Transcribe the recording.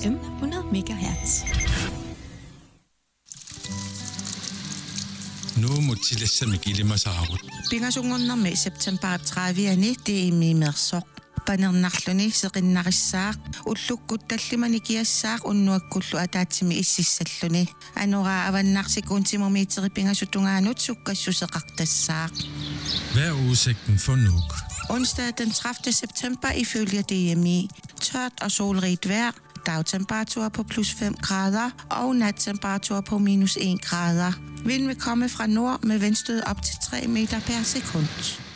FM 100 MHz. Nu må tillæssamme gillimasaarut. Pingasungonnermi september 30 tiimimersoq panernerluni seqinnarissaaq ullukkuttallимани kiassaaq unnuakkullu ataatsimi ississalluni anora avannarsikuntimormiiteri pingasuttungaanut sukkassuseqartassaaq. Hvad er udsigten for Nuuk? Onsdag den 30. september ifølge DMI tørt og solrigt vejr, dagtemperatur på plus 5 grader og nattemperatur på minus 1 grader. Vinden vil komme fra nord med vindstød op til 3 meter per sekund.